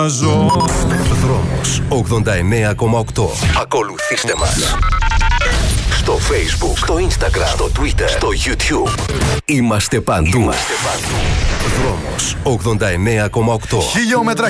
Δρόμος 89,8. Ακολουθήστε μας στο Facebook, στο Instagram, στο Twitter, στο YouTube. Είμαστε παντού. Δρόμος 89,8. Χιλιόμετρα